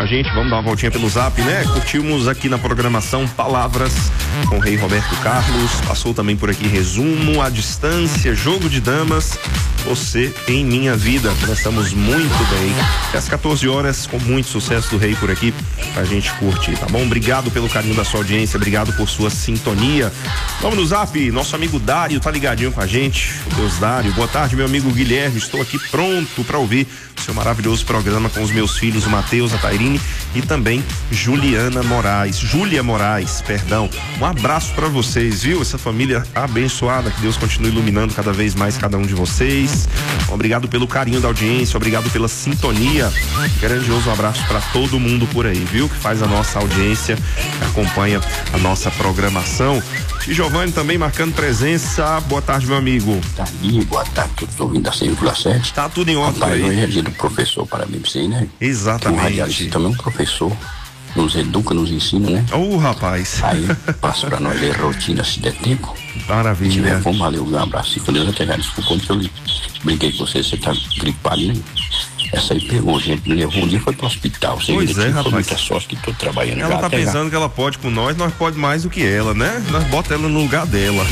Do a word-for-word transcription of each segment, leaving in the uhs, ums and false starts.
a gente. Vamos dar uma voltinha pelo Zap, né? Curtimos aqui na programação Palavras com o Rei Roberto Carlos. Passou também por aqui Resumo, A Distância, Jogo de Damas, Você em Minha Vida. Começamos muito bem. Até às quatorze horas, com muito sucesso do Rei por aqui pra gente curtir, tá bom? Obrigado pelo carinho da sua audiência, obrigado por sua sintonia. Vamos no Zap, nosso amigo Dário tá ligadinho com a gente. Deus Dário, boa tarde, meu amigo Guilherme. Estou aqui pronto para ouvir o seu maravilhoso programa com os meus filhos, o Matheus, a Tairine e também Juliana Moraes, Júlia Moraes, perdão. Um abraço para vocês, viu? Essa família abençoada, que Deus continue iluminando cada vez mais cada um de vocês. Obrigado pelo carinho da audiência, obrigado pela sintonia. Grandioso abraço para todo mundo por aí, viu? Que faz a nossa audiência, que acompanha a nossa programação. E Giovanni também marcando presença. Boa tarde, meu amigo. Tá aí, boa tarde, todos ouvindo da cem vírgula sete. Tá tudo em ordem. Rapaz, hoje é dia do professor, parabéns pra você, né? Exatamente. Um radialista também, um professor, nos educa, nos ensina, né? Ô, oh, rapaz. Aí, passa pra nós ler rotina se der tempo. Maravilha. Se tiver fome, valeu, um abraço. Com Deus, até já desculpa que eu brinquei com você, você tá gripado, né? Essa aí pegou, gente, me levou um dia, foi pro hospital. Você pois é, rapaz. Foi muita sorte que tô trabalhando. Ela tá pensando já. Que ela pode com nós, nós pode mais do que ela, né? Nós bota ela no lugar dela.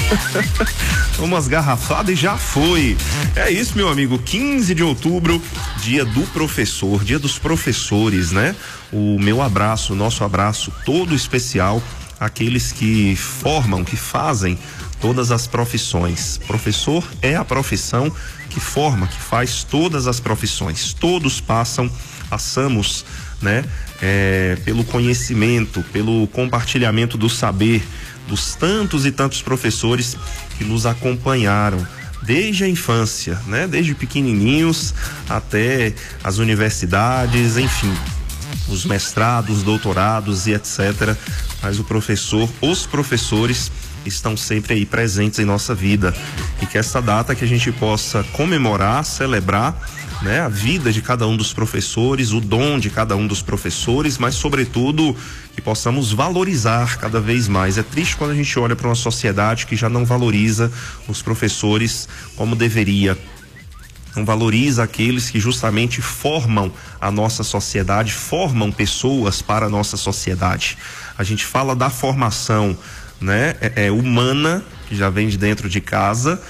Umas garrafadas e já foi. É isso, meu amigo, quinze de outubro, dia do professor, dia dos professores, né? O meu abraço, o nosso abraço todo especial àqueles que formam, que fazem todas as profissões. Professor é a profissão que forma, que faz todas as profissões. Todos passam, passamos, né, é, pelo conhecimento, pelo compartilhamento do saber dos tantos e tantos professores que nos acompanharam desde a infância, né, desde pequenininhos até as universidades, enfim, os mestrados, doutorados e etcétera. Mas o professor, os professores estão sempre aí presentes em nossa vida, e que essa data que a gente possa comemorar, celebrar, né, a vida de cada um dos professores, o dom de cada um dos professores, mas sobretudo que possamos valorizar cada vez mais. É triste quando a gente olha para uma sociedade que já não valoriza os professores como deveria. Não valoriza aqueles que justamente formam a nossa sociedade, formam pessoas para a nossa sociedade. A gente fala da formação, né, é, é humana, que já vem de dentro de casa,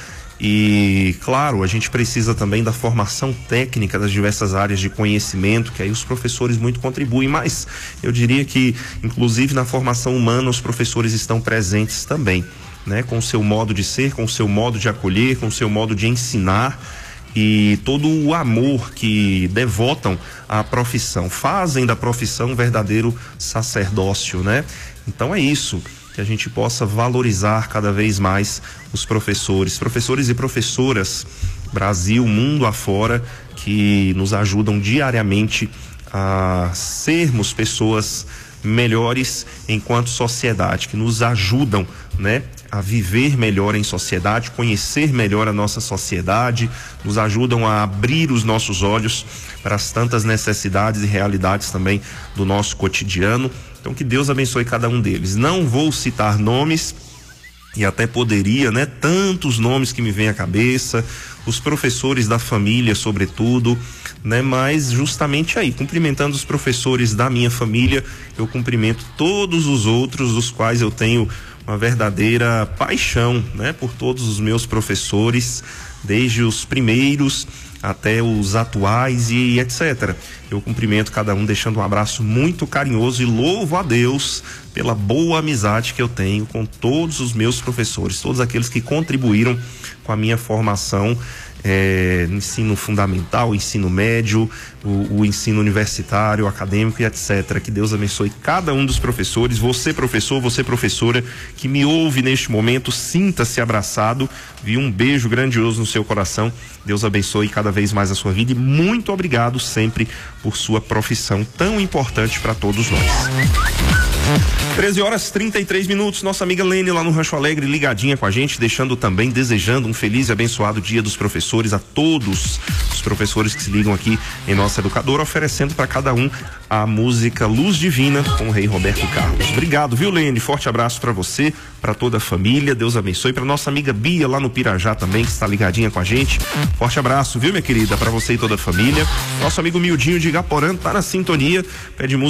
e claro, a gente precisa também da formação técnica das diversas áreas de conhecimento, que aí os professores muito contribuem, mas eu diria que inclusive na formação humana os professores estão presentes também, né, com o seu modo de ser, com o seu modo de acolher, com o seu modo de ensinar, e todo o amor que devotam à profissão, fazem da profissão um verdadeiro sacerdócio, né? Então é isso, que a gente possa valorizar cada vez mais os professores, professores e professoras, Brasil, mundo afora, que nos ajudam diariamente a sermos pessoas melhores enquanto sociedade, que nos ajudam, né, a viver melhor em sociedade, conhecer melhor a nossa sociedade, nos ajudam a abrir os nossos olhos para as tantas necessidades e realidades também do nosso cotidiano. Então que Deus abençoe cada um deles. Não vou citar nomes, e até poderia, né? Tantos nomes que me vêm à cabeça, os professores da família, sobretudo, né? Mas justamente aí, cumprimentando os professores da minha família, eu cumprimento todos os outros, dos quais eu tenho uma verdadeira paixão, né? Por todos os meus professores, desde os primeiros até os atuais e etcétera. Eu cumprimento cada um, deixando um abraço muito carinhoso, e louvo a Deus pela boa amizade que eu tenho com todos os meus professores, todos aqueles que contribuíram com a minha formação, é, ensino fundamental, ensino médio, o, o ensino universitário, acadêmico e etcétera. Que Deus abençoe cada um dos professores. Você, professor, você, professora, que me ouve neste momento, sinta-se abraçado, vi um beijo grandioso no seu coração. Deus abençoe cada vez mais a sua vida, e muito obrigado sempre por sua profissão tão importante para todos nós. treze horas e trinta e três minutos, nossa amiga Lene lá no Rancho Alegre ligadinha com a gente, deixando também, desejando um feliz e abençoado dia dos professores a todos os professores que se ligam aqui em nossa educadora, oferecendo para cada um a música Luz Divina com o Rei Roberto Carlos. Obrigado, viu, Lene? Forte abraço para você, para toda a família, Deus abençoe. Para nossa amiga Bia lá no Pirajá também, que está ligadinha com a gente, forte abraço, viu, minha querida, para você e toda a família. Nosso amigo Mildinho de Igaporã tá na sintonia, pede música